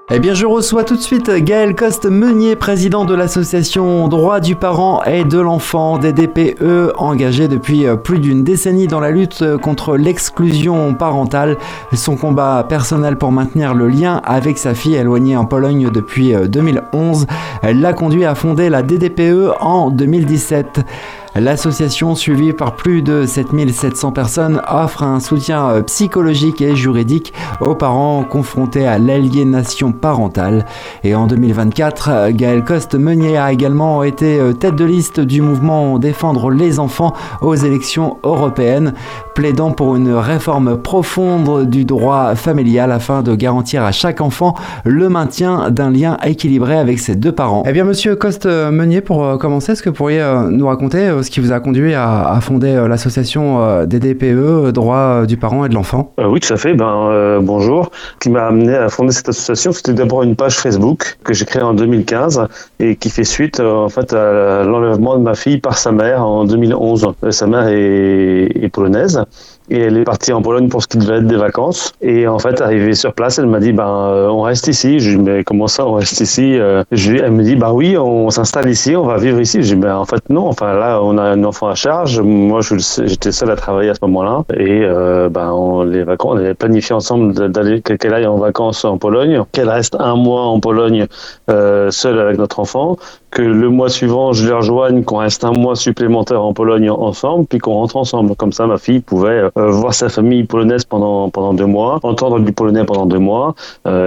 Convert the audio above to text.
Eh bien, je reçois tout de suite Gaël Coste-Meunier, président de l'association Droits du parent et de l'enfant, DDPE, engagé depuis plus d'une décennie dans la lutte contre l'exclusion parentale. Son combat personnel pour maintenir le lien avec sa fille éloignée en Pologne depuis 2011 l'a conduit à fonder la DDPE en 2017. L'association, suivie par plus de 7700 personnes, offre un soutien psychologique et juridique aux parents confrontés à l'aliénation parentale. Et en 2024, Gaël Coste-Meunier a également été tête de liste du mouvement Défendre les enfants aux élections européennes, plaidant pour une réforme profonde du droit familial afin de garantir à chaque enfant le maintien d'un lien équilibré avec ses deux parents. Eh bien, monsieur Coste-Meunier, pour commencer, est-ce que vous pourriez nous raconter ce qui vous a conduit à fonder l'association DDPE, Droits du parent et de l'enfant? Oui, tout à fait. Bonjour. Ce qui m'a amené à fonder cette association, c'était d'abord une page Facebook que j'ai créée en 2015 et qui fait suite à l'enlèvement de ma fille par sa mère en 2011. Sa mère est polonaise. Et elle est partie en Pologne pour ce qui devait être des vacances. Et en fait, arrivée sur place, elle m'a dit, on reste ici. Je lui ai dit, mais comment ça, on reste ici? Elle me dit, oui, on s'installe ici, on va vivre ici. Je lui ai dit, en fait, non. Enfin, là, on a un enfant à charge. Moi, j'étais seul à travailler à ce moment-là. Et, les vacances, on avait planifié ensemble qu'elle aille en vacances en Pologne, qu'elle reste un mois en Pologne, seule avec notre enfant, que le mois suivant, je les rejoigne, qu'on reste un mois supplémentaire en Pologne ensemble, puis qu'on rentre ensemble. Comme ça, ma fille pouvait voir sa famille polonaise pendant 2 mois, entendre du polonais pendant 2 mois,